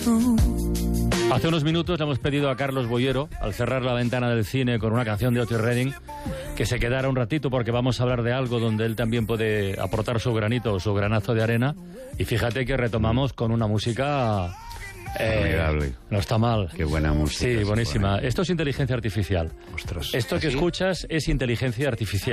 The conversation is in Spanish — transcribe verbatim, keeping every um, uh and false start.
Hace unos minutos le hemos pedido a Carlos Boyero, al cerrar la ventana del cine con una canción de Otis Redding, que se quedara un ratito porque vamos a hablar de algo donde él también puede aportar su granito o su granazo de arena. Y fíjate que retomamos con una música... Eh, no está mal. Qué buena música. Sí, buenísima. Esto es inteligencia artificial. Ostras. Esto que ¿Así? escuchas es inteligencia artificial.